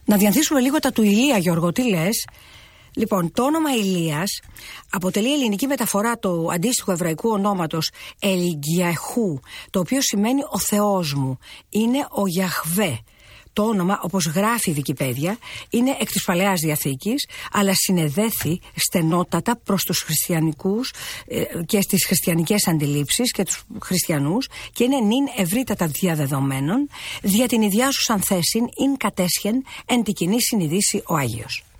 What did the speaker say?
Να διανθίσουμε λίγο τα του Ηλία, Γιώργο, τι λες? Λοιπόν, το όνομα Ηλίας αποτελεί ελληνική μεταφορά του αντίστοιχου εβραϊκού ονόματος Ελγκιαχού, το οποίο σημαίνει ο Θεός μου. Είναι ο Γιαχβέ. Το όνομα, όπως γράφει η Wikipedia, είναι εκ της Παλαιάς Διαθήκης, αλλά συνεδέθη στενότατα προς τους χριστιανικούς και στις χριστιανικές αντιλήψεις και τους χριστιανούς και είναι νυν ευρύτατα διαδεδομένων, δια την ιδιάσουσαν θέσιν ειν κατέσχεν εν τη κοινή συνειδήσει ο Άγιος.